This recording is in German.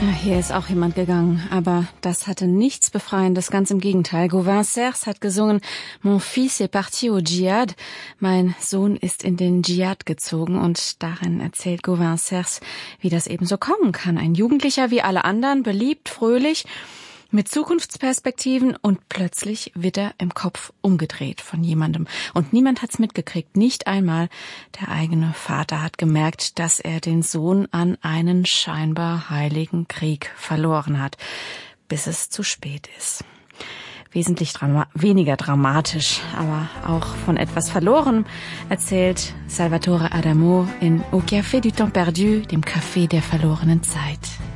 Ja, hier ist auch jemand gegangen, aber das hatte nichts Befreiendes, ganz im Gegenteil. Gauvin Cerce hat gesungen, Mon fils est parti au Djihad, mein Sohn ist in den Dschihad gezogen, und darin erzählt Gauvin Cerce, wie das eben so kommen kann. Ein Jugendlicher wie alle anderen, beliebt, fröhlich, mit Zukunftsperspektiven, und plötzlich wird er im Kopf umgedreht von jemandem. Und niemand hat's mitgekriegt, nicht einmal der eigene Vater hat gemerkt, dass er den Sohn an einen scheinbar heiligen Krieg verloren hat, bis es zu spät ist. Wesentlich weniger dramatisch, aber auch von etwas Verlorenem erzählt Salvatore Adamo in Au Café du Temps Perdu, dem Café der verlorenen Zeit.